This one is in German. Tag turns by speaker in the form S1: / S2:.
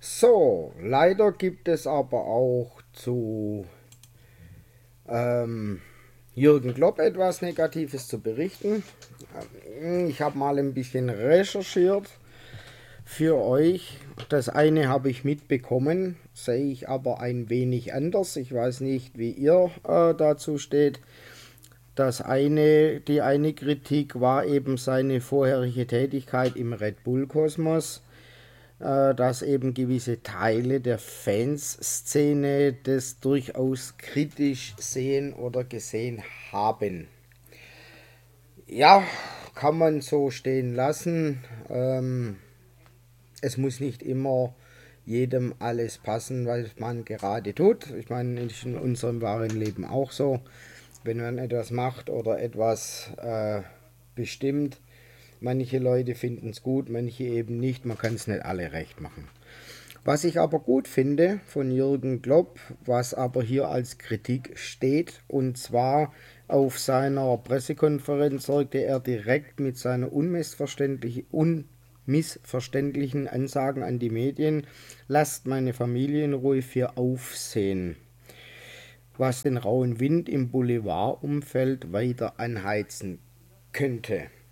S1: So, leider gibt es aber auch zu ähm, Jürgen Klopp etwas Negatives zu berichten. Ich habe mal ein bisschen recherchiert für euch. Das eine habe ich mitbekommen, sehe ich aber ein wenig anders. Ich weiß nicht, wie ihr dazu steht. Die eine Kritik war eben seine vorherige Tätigkeit im Red Bull Kosmos, dass eben gewisse Teile der Fanszene das durchaus kritisch sehen oder gesehen haben. Ja, kann man so stehen lassen. Es muss nicht immer jedem alles passen, was man gerade tut. Ich meine, ist in unserem wahren Leben auch so. Wenn man etwas macht oder etwas bestimmt, manche Leute finden es gut, manche eben nicht. Man kann es nicht alle recht machen. Was ich aber gut finde von Jürgen Klopp, was aber hier als Kritik steht, und zwar auf seiner Pressekonferenz sorgte er direkt mit seiner unmissverständlichen Ansagen an die Medien: Lasst meine Familie in Ruhe, für Aufsehen, was den rauen Wind im Boulevardumfeld weiter anheizen könnte.